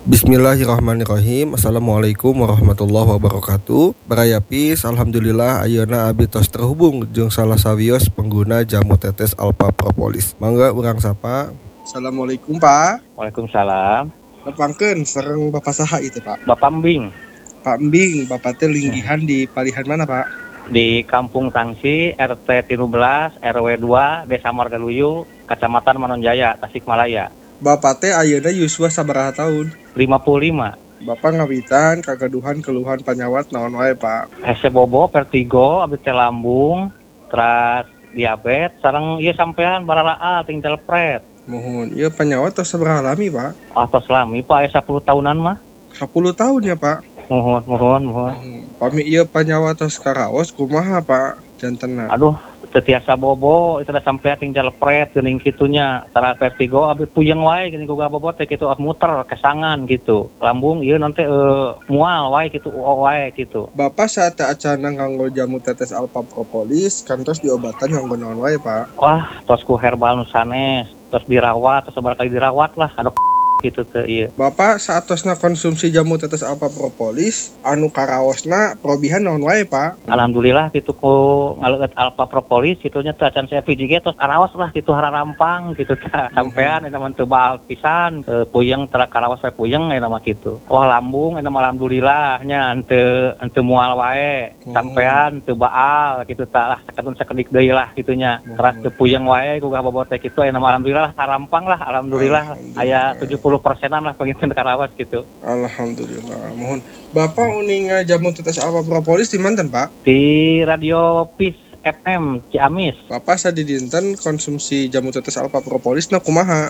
Bismillahirrahmanirrahim. Assalamualaikum warahmatullahi wabarakatuh. Barayapis, alhamdulillah ayeuna abdi tos terhubung jeung salah sawios pengguna jamu tetes Alpha Propolis. Mangga urang sapa. Assalamualaikum Pak. Waalaikumsalam. Nepangkeun sareng Bapak saha itu Pak? Bapak Mbing Pak Embing, Bapak teh linggihan di palihan mana Pak? di Kampung Tangsi, RT 13, RW 2, Desa Margaluyu, Kecamatan Manonjaya, Tasikmalaya. Bapak teh ayeuna yuswa sabaraha tahun? 55. Bapak ngawitan kagaduhan keluhan panyawat naon wae Pak? Hese bobo, vertigo, abdi teh lambung, terus diabetes, sareng ieu sampean bararaal ting telepret. Mohon, ieu panyawat tos sabaraha lami Pak? Atos lami Pak, 10 tahunan mah. 10 tahun ya Pak? Mohon. Pami ieu panyawat tos karaos kumaha Pak? Jantenna. Aduh, tetiasa bobo, itu da sampean ting telepret geuning kitunya. Tara vertigo abdi puyeng wae geuning boga bobo teh kitu muter kesangan gitu. Lambung ieu nanti mual wae kitu wae gitu. Bapak saat acana nganggo jamu tetes Alpha Propolis kantos diobatan nganggo naon wae Pak? Wah, tos ku herbal nu sanes, tos dirawat, tos sabar kali dirawat lah, aduh gitu teh ieu. Bapak saatosna konsumsi jamu tetes Alpha Propolis anu karaosna probihan naon wae Pak? Alhamdulillah gitu ku ngaleueut Alpha Propolis kitu nya teh acan saya PJG tos araos lah gitu hararampang gitu teh. Sampean eta mah teu baal pisan, puyeng tara karaos wae puyeng eta mah kitu. Wah lambung eta mah alhamdulillah nya henteu moal wae. Sampean teu baal kitu tah lah sakadun sakedik deui lah kitu nya. Teras teu puyeng wae ku bobot teh kitu eta mah alhamdulillah harampang lah alhamdulillah aya 70%-an lah pengen karawas gitu. Alhamdulillah. Mohon Bapak uning jamu tetes Alpha Propolis di manten Pak? Di Radio Peace FM Ciamis. Bapak sadidinten konsumsi jamu tetes Alpha Propolis na kumaha?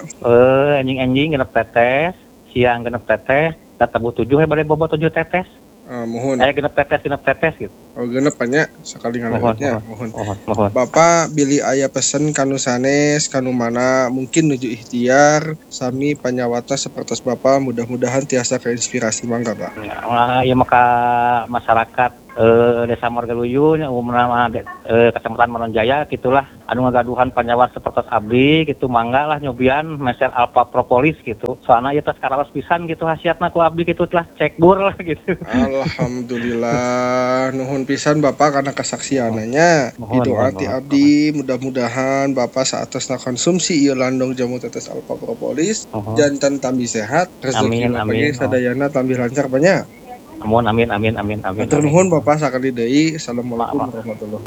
Anjing genep tetes, siang genep tetes, tabu 7 bade bobot 7 tetes. Mohon. Genep tetes gitu. Oh genep nya sakali ngaleutnya. Mohon. Mohon. Bapak bilih aya pesen kanu sanes kanu mana mungkin nuju ikhtiar sami panyawatna sapertos Bapak mudah-mudahan tiasa keinspirasi mangga Pak. Ya maka masyarakat Desa Margaluyu umumna Kecamatan Manonjaya gitulah anu ngagaduhan panyawat sapertos abdi gitu mangga lah nyobian meser Alpha Propolis gitu. Soalna ieu tos karaos pisan gitu hasiatna ku abdi gitu telah cekbur lah gitu. Alhamdulillah nuhun pisan Bapak karena kesaksiananya. Didoati abdi mudah-mudahan Bapak saatosna konsumsi ieu landong jamu tetes Alpha Propolis janten tambi sehat rezeki bagi sadayana tambi lancar banyak. Amin. Hatur nuhun Bapak sakali deui. Assalamualaikum warahmatullahi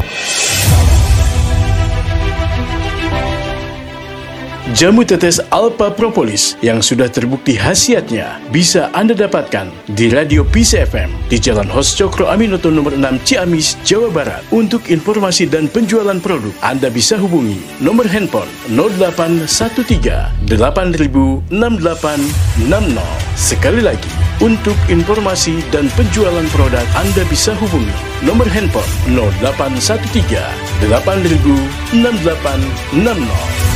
wabarakatuh. Jamu tetes Alpha Propolis yang sudah terbukti khasiatnya bisa Anda dapatkan di Radio Peace FM di Jalan Hos Cokro Aminoto nomor 6 Ciamis, Jawa Barat. Untuk informasi dan penjualan produk, Anda bisa hubungi nomor handphone 0813 8000 6860. Sekali lagi, untuk informasi dan penjualan produk, Anda bisa hubungi nomor handphone 0813 8000 6860.